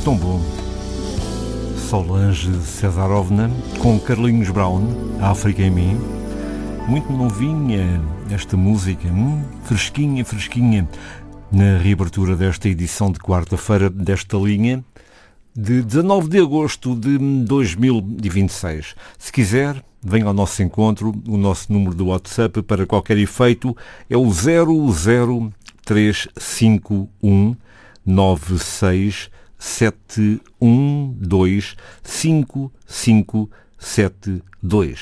tão bom. Solange Cesarovna com Carlinhos Brown, África em mim. Muito novinha esta música, fresquinha, fresquinha, na reabertura desta edição de quarta-feira desta linha de 19 de agosto de 2026. Se quiser, venha ao nosso encontro. O nosso número do WhatsApp para qualquer efeito é o 00351 96712 5572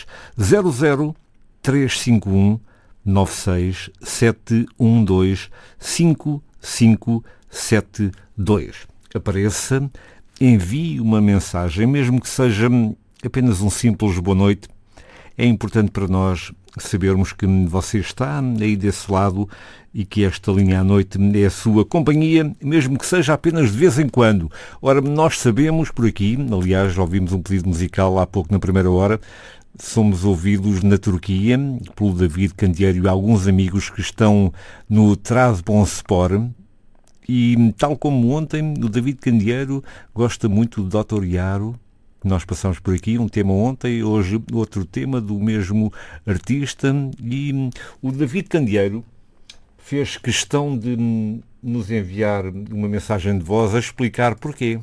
00351 96712 5572. Apareça, envie uma mensagem, mesmo que seja apenas um simples boa noite. É importante para nós sabermos que você está aí desse lado e que esta linha à noite é a sua companhia, mesmo que seja apenas de vez em quando. Ora, nós sabemos por aqui, aliás, ouvimos um pedido musical há pouco na primeira hora, somos ouvidos na Turquia pelo David Candeeiro e alguns amigos que estão no Trabzonspor. E tal como ontem, o David Candeeiro gosta muito do Dr. Yaro. Nós passamos por aqui um tema ontem, hoje outro tema do mesmo artista. E o David Candeeiro fez questão de nos enviar uma mensagem de voz a explicar porquê.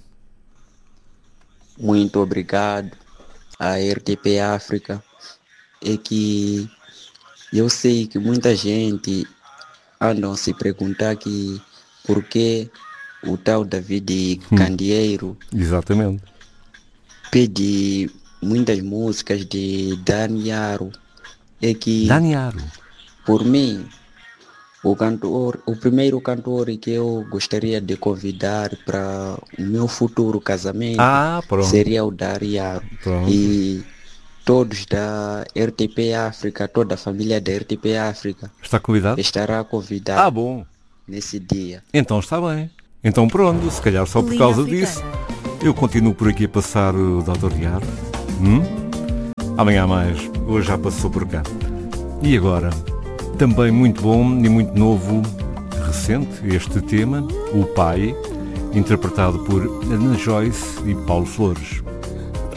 Muito obrigado à RTP África. É que eu sei que muita gente anda a se perguntar que por que o tal David Candeeiro Exatamente. pede muitas músicas de Daniaro. É que, Daniaro, por mim, o primeiro cantor que eu gostaria de convidar para o meu futuro casamento seria o Daniaro. Pronto. E todos da RTP África, toda a família da RTP África Está convidado? estará convidada Bom. nesse dia. Então está bem. Então pronto, se calhar só por causa disso. Eu continuo por aqui a passar o Dr. Yaro. Amanhã há mais. Hoje já passou por cá. E agora, também muito bom e muito novo, recente, este tema, O Pai, interpretado por Ana Joyce e Paulo Flores.